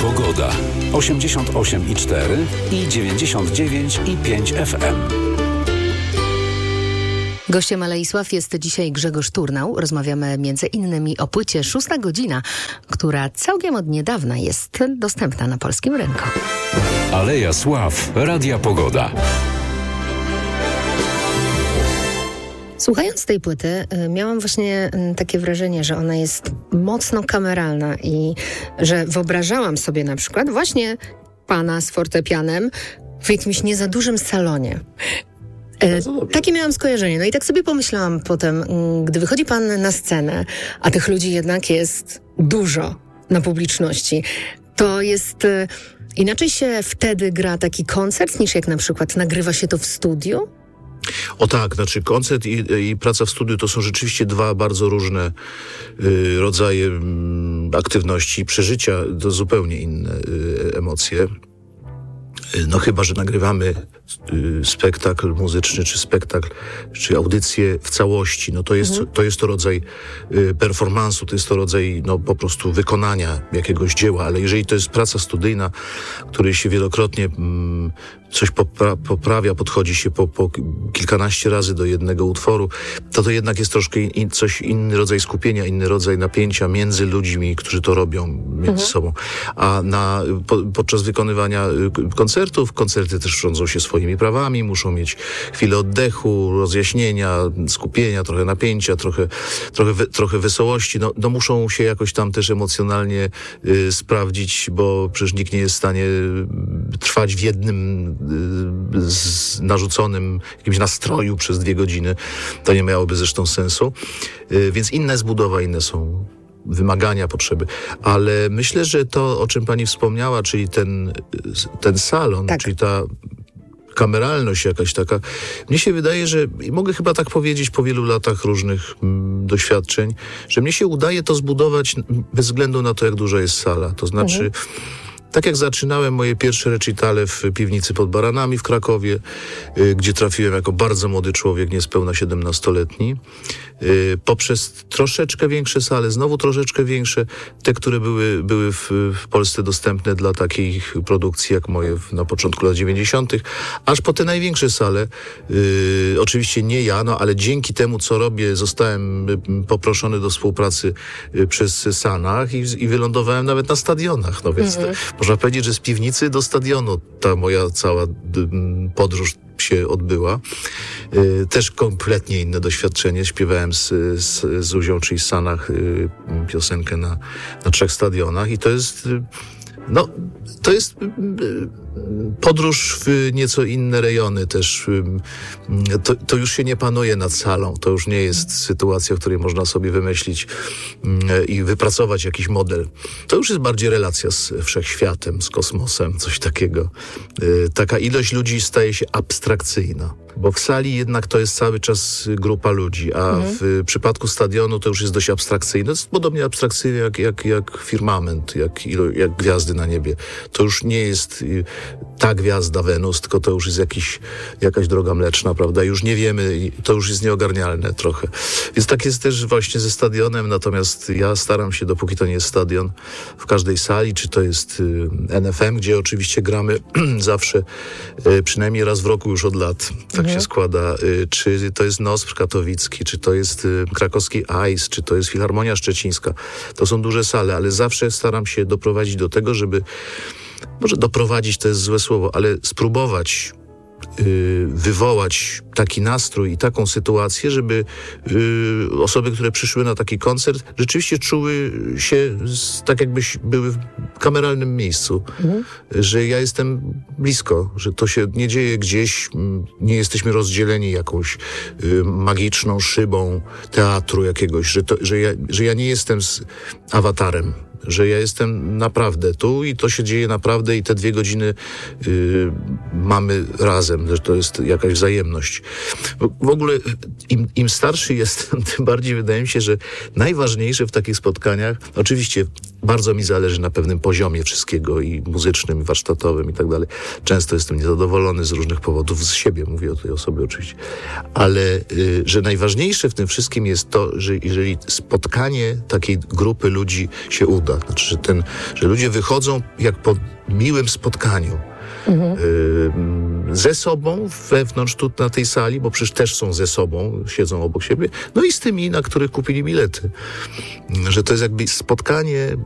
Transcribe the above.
Pogoda. 88,4 i 99,5 FM. Gościem Alei Sław jest dzisiaj Grzegorz Turnał. Rozmawiamy między innymi o płycie 6 godzina, która całkiem od niedawna jest dostępna na polskim rynku. Aleja Sław, Radia Pogoda. Słuchając tej płyty, miałam właśnie takie wrażenie, że ona jest mocno kameralna i że wyobrażałam sobie na przykład właśnie pana z fortepianem w jakimś nie za dużym salonie. Takie miałam skojarzenie. No i tak sobie pomyślałam potem, gdy wychodzi pan na scenę, a tych ludzi jednak jest dużo na publiczności, to jest... Inaczej się wtedy gra taki koncert, niż jak na przykład nagrywa się to w studiu? O tak, znaczy koncert i praca w studiu to są rzeczywiście dwa bardzo różne rodzaje aktywności, przeżycia, to zupełnie inne emocje. No chyba, że nagrywamy spektakl muzyczny, czy audycję w całości, no to jest to rodzaj performansu, to jest to rodzaj po prostu wykonania jakiegoś dzieła, ale jeżeli to jest praca studyjna, której się wielokrotnie coś poprawia, podchodzi się po kilkanaście razy do jednego utworu, to jednak jest troszkę inny rodzaj skupienia, inny rodzaj napięcia między ludźmi, którzy to robią między sobą. A podczas wykonywania koncerty też rządzą się swoimi prawami, muszą mieć chwilę oddechu, rozjaśnienia, skupienia, trochę napięcia, trochę wesołości. No muszą się jakoś tam też emocjonalnie sprawdzić, bo przecież nikt nie jest w stanie trwać w jednym narzuconym jakimś nastroju przez 2 godziny. To nie miałoby zresztą sensu. Więc inna jest budowa, inne są wymagania, potrzeby. Ale myślę, że to, o czym pani wspomniała, czyli ten salon, tak, czyli ta kameralność jakaś taka, mnie się wydaje, że mogę chyba tak powiedzieć po wielu latach różnych doświadczeń, że mnie się udaje to zbudować bez względu na to, jak duża jest sala. To znaczy, tak jak zaczynałem moje pierwsze recitale w piwnicy pod Baranami w Krakowie, gdzie trafiłem jako bardzo młody człowiek, niespełna 17-letni, poprzez troszeczkę większe sale, znowu troszeczkę większe, te, które były w Polsce dostępne dla takich produkcji jak moje na początku lat 90., aż po te największe sale. Oczywiście nie ja, ale dzięki temu, co robię, zostałem poproszony do współpracy przez Sanach i wylądowałem nawet na stadionach. No więc można powiedzieć, że z piwnicy do stadionu ta moja cała podróż się odbyła. Też kompletnie inne doświadczenie. Śpiewałem z Zuzią, czyli z Sanach, piosenkę na 3 stadionach i to jest podróż w nieco inne rejony też. To już się nie panuje nad salą. To już nie jest sytuacja, w której można sobie wymyślić i wypracować jakiś model. To już jest bardziej relacja z wszechświatem, z kosmosem, coś takiego. Taka ilość ludzi staje się abstrakcyjna. Bo w sali jednak to jest cały czas grupa ludzi, a w przypadku stadionu to już jest dość abstrakcyjne. To jest podobnie abstrakcyjne jak firmament, jak gwiazdy na niebie. To już nie jest ta gwiazda Wenus, tylko to już jest jakaś droga mleczna, prawda? Już nie wiemy, to już jest nieogarnialne trochę. Więc tak jest też właśnie ze stadionem, natomiast ja staram się, dopóki to nie jest stadion, w każdej sali, czy to jest NFM, gdzie oczywiście gramy zawsze, przynajmniej raz w roku już od lat, tak się składa, czy to jest NOSP katowicki, czy to jest krakowski ICE, czy to jest Filharmonia Szczecińska. To są duże sale, ale zawsze staram się doprowadzić do tego, żeby, może doprowadzić to jest złe słowo, ale spróbować wywołać taki nastrój i taką sytuację, żeby osoby, które przyszły na taki koncert, rzeczywiście czuły się tak, jakbyś były w kameralnym miejscu. Że ja jestem blisko, że to się nie dzieje gdzieś, nie jesteśmy rozdzieleni jakąś magiczną szybą teatru jakiegoś, że ja nie jestem z awatarem, że ja jestem naprawdę tu i to się dzieje naprawdę i te 2 godziny mamy razem, że to jest jakaś wzajemność. W ogóle im starszy jestem, tym bardziej wydaje mi się, że najważniejsze w takich spotkaniach, oczywiście bardzo mi zależy na pewnym poziomie wszystkiego i muzycznym, i warsztatowym i tak dalej. Często jestem niezadowolony z różnych powodów, z siebie mówię o tej osobie oczywiście. Ale że najważniejsze w tym wszystkim jest to, że jeżeli spotkanie takiej grupy ludzi się uda, znaczy, że ludzie wychodzą jak po miłym spotkaniu, ze sobą wewnątrz tu na tej sali, bo przecież też są ze sobą, siedzą obok siebie, no i z tymi, na których kupili bilety. Że to jest jakby spotkanie